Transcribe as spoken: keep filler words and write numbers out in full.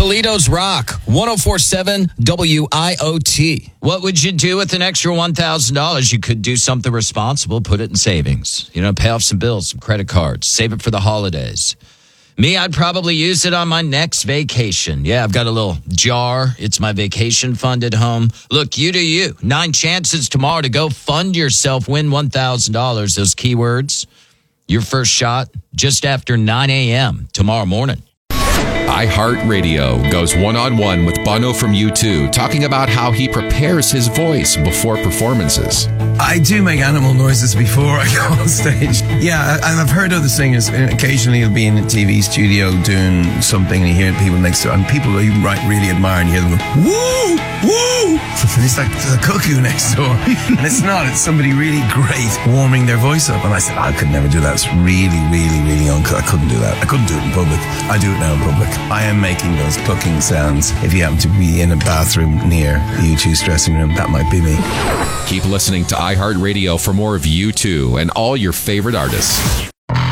Toledo's Rock, one oh four point seven W I O T. What would you do with an extra one thousand dollars? You could do something responsible, put it in savings. You know, pay off some bills, some credit cards, save it for the holidays. Me, I'd probably use it on my next vacation. Yeah, I've got a little jar. It's my vacation fund at home. Look, you do you. Nine chances tomorrow to go fund yourself, win one thousand dollars. Those keywords, your first shot just after nine a.m. tomorrow morning. iHeartRadio goes one-on-one with Bono from U two, talking about how he prepares his voice before performances. I do make animal noises before I go on stage. Yeah, and I've heard other singers, occasionally you'll be in a T V studio doing something and you hear people next to it, and people you right really admire, and you hear them go, woo, woo, and it's like there's a cuckoo next door. And it's not, it's somebody really great warming their voice up. And I said, I could never do that. It's really, really, really on. I couldn't do that. I couldn't do it in public. I do it now in public. I am making those clucking sounds. If you happen to be in a bathroom near U two's dressing room, that might be me. Keep listening to iHeartRadio for more of U two and all your favorite artists.